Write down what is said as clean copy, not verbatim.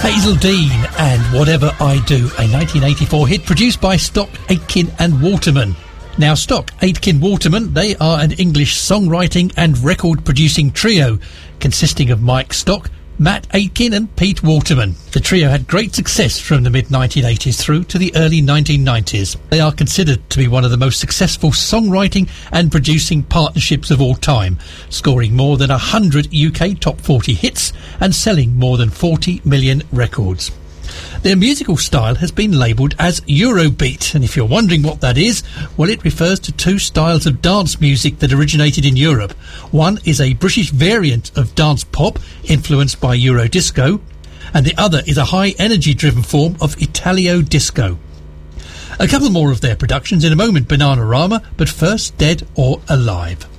Hazel Dean and Whatever I Do, a 1984 hit produced by Stock, Aitken and Waterman. Now, Stock, Aitken, Waterman, they are an English songwriting and record-producing trio consisting of Mike Stock, Matt Aitken and Pete Waterman. The trio had great success from the mid-1980s through to the early 1990s. They are considered to be one of the most successful songwriting and producing partnerships of all time, scoring more than 100 UK top 40 hits and selling more than 40 million records. Their musical style has been labelled as Eurobeat, and if you're wondering what that is, well, it refers to two styles of dance music that originated in Europe. One is a British variant of dance pop influenced by Euro disco, and the other is a high-energy driven form of Italio disco. A couple more of their productions in a moment, Bananarama, but first Dead or Alive.